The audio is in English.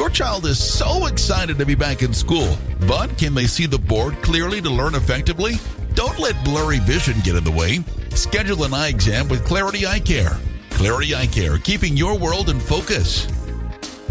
Your child is so excited to be back in school, but can they see the board clearly to learn effectively? Don't let blurry vision get in the way. Schedule an eye exam with Clarity Eye Care. Clarity Eye Care, keeping your world in focus.